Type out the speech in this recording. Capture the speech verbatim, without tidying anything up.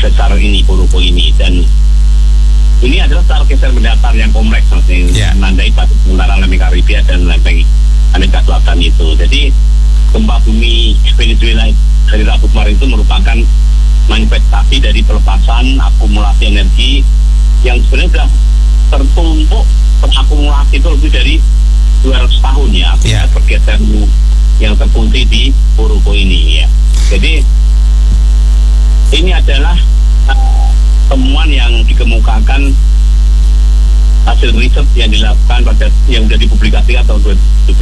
besar ini, Purwopo ini. Dan ini adalah star geser mendatar yang kompleks, yang yeah. menandai batas sementara lempeng Karibia dan lempeng Amerika Selatan itu. Jadi gempa bumi Venezuela dari Rabu kemarin itu merupakan manifestasi dari pelepasan akumulasi energi yang sebenarnya sudah tertumpuk, terakumulasi itu lebih dari dua ratus tahun ya, yeah. bergeser yang terkunci di Purwopo ini ya. Jadi ini adalah uh, temuan yang dikemukakan hasil riset yang dilakukan pada yang sudah dipublikasikan tahun dua ribu tujuh belas